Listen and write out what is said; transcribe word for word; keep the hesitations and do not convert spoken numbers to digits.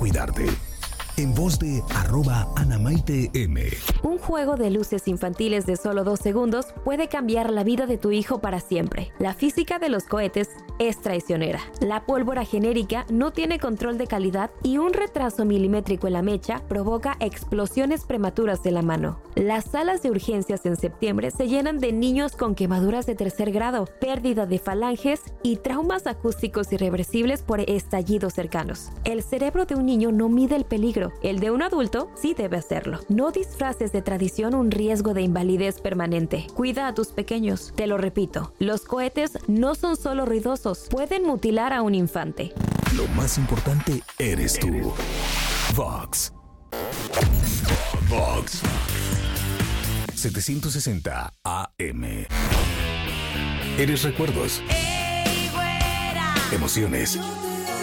cuidarte. En voz de arroba Anamaite M. Un juego de luces infantiles de solo dos segundos puede cambiar la vida de tu hijo para siempre. La física de los cohetes es traicionera. La pólvora genérica no tiene control de calidad y un retraso milimétrico en la mecha provoca explosiones prematuras de la mano. Las salas de urgencias en septiembre se llenan de niños con quemaduras de tercer grado, pérdida de falanges y traumas acústicos irreversibles por estallidos cercanos. El cerebro de un niño no mide el peligro. El de un adulto sí debe hacerlo. No disfraces de tradición un riesgo de invalidez permanente. Cuida a tus pequeños. Te lo repito, los cohetes no son solo ruidosos, pueden mutilar a un infante. Lo más importante eres tú. Vox. Vox. setecientos sesenta A M. Eres recuerdos. Emociones.